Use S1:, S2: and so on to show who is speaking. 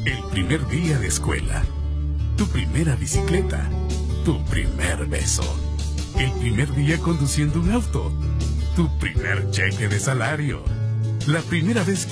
S1: El primer día de escuela. Tu primera bicicleta. Tu primer beso. El primer día conduciendo un auto. Tu primer cheque de salario. La primera vez